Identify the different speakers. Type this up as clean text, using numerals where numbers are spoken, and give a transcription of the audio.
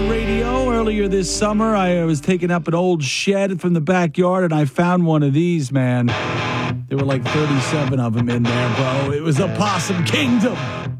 Speaker 1: radio earlier this summer. I was taking up an old shed from the backyard, and I found one of these, man. There were like 37 of them in there, bro. It was a possum kingdom.